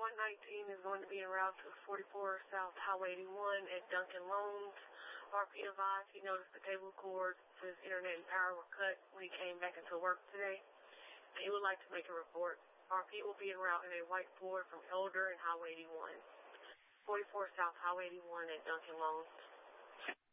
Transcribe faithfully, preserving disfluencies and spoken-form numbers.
one nineteen is going to be en route to forty-four South Highway eighty-one at Duncan Loans. R P advised he noticed the cable cord to his internet and power were cut when he came back into work today. And he would like to make a report. R P will be en route in a white Ford from Elder and Highway eighty-one. forty-four South Highway eighty-one at Duncan Loans.